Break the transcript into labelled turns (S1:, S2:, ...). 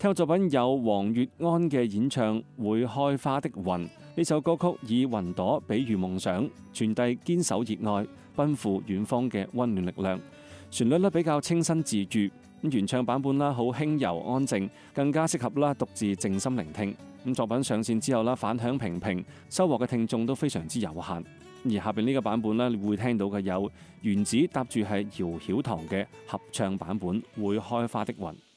S1: 聽過作品有黃月安嘅演唱《會開花的雲》，呢首歌曲以雲朵比喻夢想，傳遞堅守熱愛、奔赴遠方嘅溫暖力量。旋律比較清新自如，原唱版本好輕柔安靜，更加適合獨自靜心聆聽。作品上線之後反響平平，收穫嘅聽眾都非常之有限。而下邊呢個版本你會聽到嘅有原子搭住係姚曉棠嘅合唱版本《會開花的雲》。